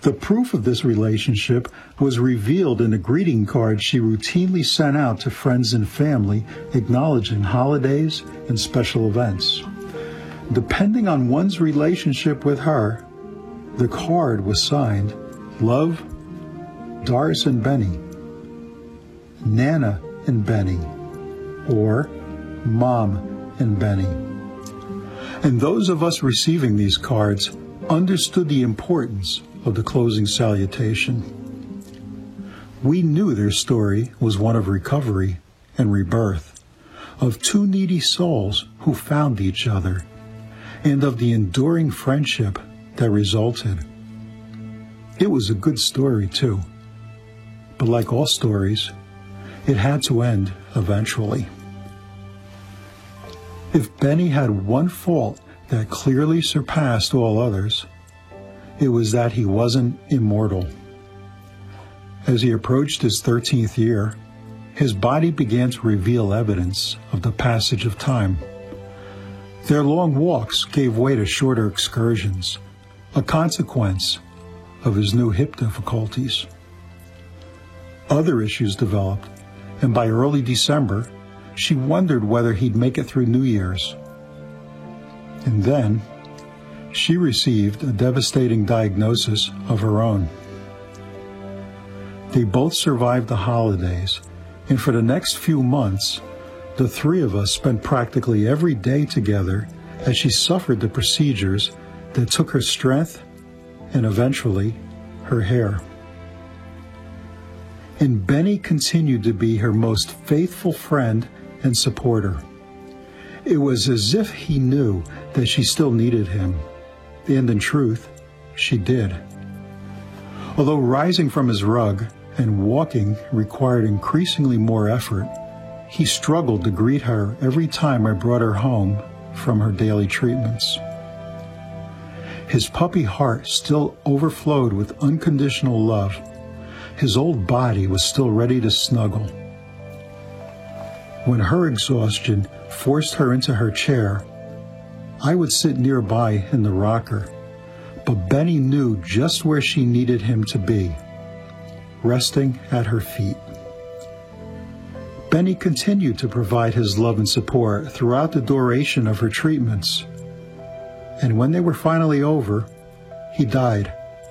The proof of this relationship was revealed in a greeting card she routinely sent out to friends and family, acknowledging holidays and special events. Depending on one's relationship with her, the card was signed Love, Doris and Benny, Nana and Benny, or Mom and Benny. And those of us receiving these cards understood the importance of the closing salutation. We knew their story was one of recovery and rebirth, of two needy souls who found each other, and of the enduring friendship that resulted. It was a good story, too. But like all stories, it had to end eventually. If Benny had one fault that clearly surpassed all others, it was that he wasn't immortal. As he approached his 13th year, his body began to reveal evidence of the passage of time. Their long walks gave way to shorter excursions, a consequence of his new hip difficulties. Other issues developed, and by early December, she wondered whether he'd make it through New Year's. And then, she received a devastating diagnosis of her own. They both survived the holidays, and for the next few months, the three of us spent practically every day together as she suffered the procedures that took her strength and eventually her hair. And Benny continued to be her most faithful friend and supporter. It was as if he knew that she still needed him, and in truth, she did. Although rising from his rug and walking required increasingly more effort, he struggled to greet her every time I brought her home from her daily treatments. His puppy heart still overflowed with unconditional love. His old body was still ready to snuggle. When her exhaustion forced her into her chair, I would sit nearby in the rocker, but Benny knew just where she needed him to be, resting at her feet. Benny continued to provide his love and support throughout the duration of her treatments, and when they were finally over, he died.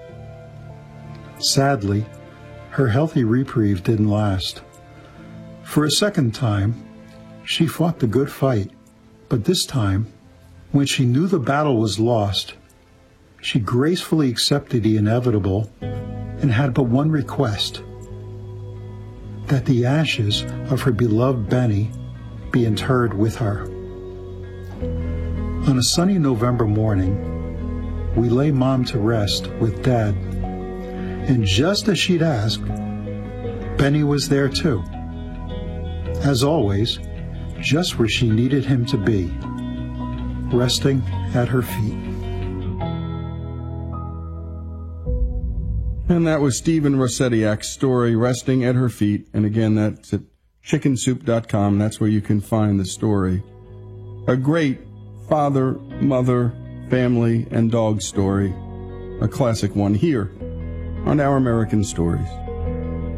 Sadly, her healthy reprieve didn't last. For a second time, she fought the good fight, but this time, when she knew the battle was lost, she gracefully accepted the inevitable and had but one request: that the ashes of her beloved Benny be interred with her. On a sunny November morning, we lay Mom to rest with Dad, and just as she'd asked, Benny was there too. As always, just where she needed him to be, resting at her feet. And that was Stephen Rosetiak's story, Resting at Her Feet. And again, that's at chickensoup.com. That's where you can find the story. A great father, mother, family, and dog story. A classic one here on Our American Stories.